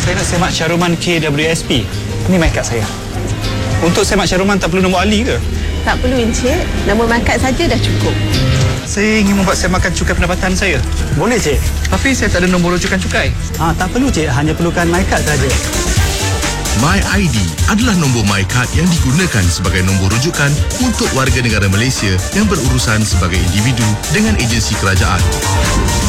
Saya nak semak caruman KWSP. Ini my kad saya. Untuk semak caruman tak perlu nombor ahli ke? Tak perlu, Encik. Nombor markad saja dah cukup. Saya ingin membuat semakan cukai pendapatan saya. Boleh, Cik. Tapi saya tak ada nombor rujukan cukai. Tak perlu, Cik. Hanya perlukan my kad saja. MyID adalah nombor MyCard yang digunakan sebagai nombor rujukan untuk warga negara Malaysia yang berurusan sebagai individu dengan agensi kerajaan.